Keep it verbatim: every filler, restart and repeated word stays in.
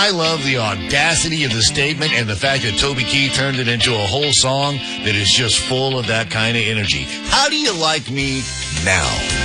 I love the audacity of the statement and the fact that Toby Keith turned it into a whole song that is just full of that kind of energy. How do you like me now?